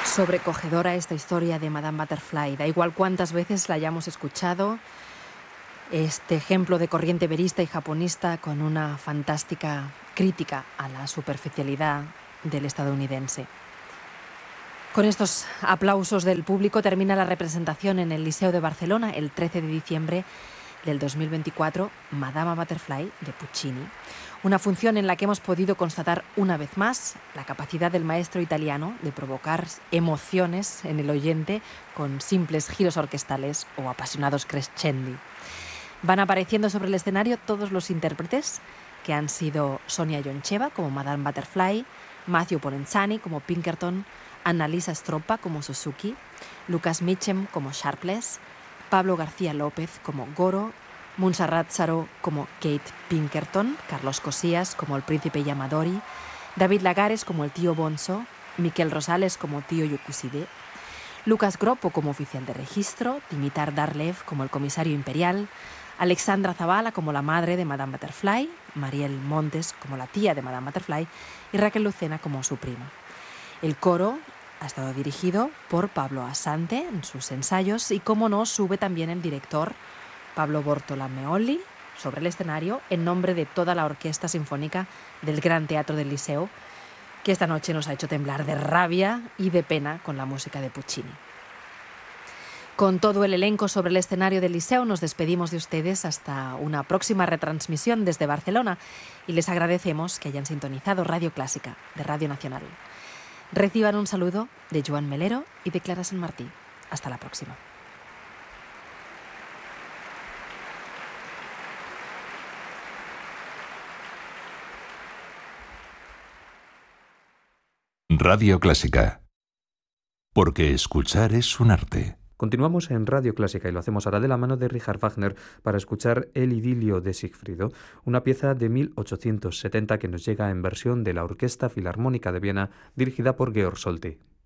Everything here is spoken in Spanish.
Sobrecogedora esta historia de Madame Butterfly. Da igual cuántas veces la hayamos escuchado, este ejemplo de corriente verista y japonista con una fantástica crítica a la superficialidad del estadounidense. Con estos aplausos del público termina la representación en el Liceo de Barcelona el 13 de diciembre del 2024, Madama Butterfly de Puccini. Una función en la que hemos podido constatar una vez más la capacidad del maestro italiano de provocar emociones en el oyente con simples giros orquestales o apasionados crescendi. Van apareciendo sobre el escenario todos los intérpretes, que han sido Sonia Yoncheva como Madame Butterfly, Matthew Polenzani como Pinkerton, Annalisa Stroppa como Suzuki, Lucas Mitchem como Sharpless, Pablo García López como Goro, Montserrat Saró como Kate Pinkerton, Carlos Cosías como el príncipe Yamadori, David Lagares como el tío Bonzo, Miquel Rosales como tío Yokuside, Lucas Groppo como oficial de registro, Dimitar Darlev como el comisario imperial, Alexandra Zavala como la madre de Madame Butterfly, Mariel Montes como la tía de Madame Butterfly y Raquel Lucena como su prima. El coro ha estado dirigido por Pablo Asante en sus ensayos y, como no, sube también el director Pablo Bortolameoli sobre el escenario en nombre de toda la Orquesta Sinfónica del Gran Teatro del Liceo, que esta noche nos ha hecho temblar de rabia y de pena con la música de Puccini. Con todo el elenco sobre el escenario del Liceo nos despedimos de ustedes hasta una próxima retransmisión desde Barcelona y les agradecemos que hayan sintonizado Radio Clásica de Radio Nacional. Reciban un saludo de Joan Melero y de Clara San Martí. Hasta la próxima. Radio Clásica. Porque escuchar es un arte. Continuamos en Radio Clásica y lo hacemos ahora de la mano de Richard Wagner para escuchar El idilio de Sigfrido, una pieza de 1870 que nos llega en versión de la Orquesta Filarmónica de Viena dirigida por Georg Solti.